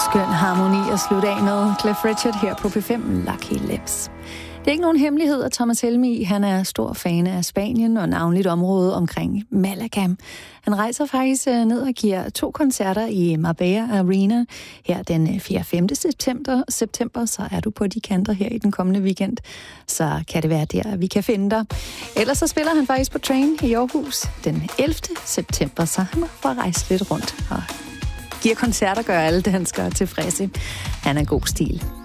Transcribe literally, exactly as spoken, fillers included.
skøn harmoni at slutte af med. Cliff Richard her på P fem, Lucky Lips. Det er ikke nogen hemmelighed, at Thomas Helmig, han er stor fan af Spanien og navnligt området omkring Malaga. Han rejser faktisk ned og giver to koncerter i Marbella Arena her den fjerde og femte september. september. Så er du på de kanter her i den kommende weekend, så kan det være der, vi kan finde dig. Ellers så spiller han faktisk på Train i Aarhus den ellevte september, så han får rejse lidt rundt og giver koncerter, gør alle danskere tilfredse. Han er god stil.